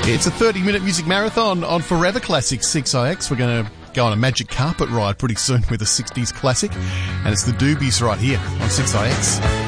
It's a 30-minute music marathon on Forever Classic 6IX. We're going to go on a magic carpet ride pretty soon with a 60s classic, and it's the Doobies right here on 6IX.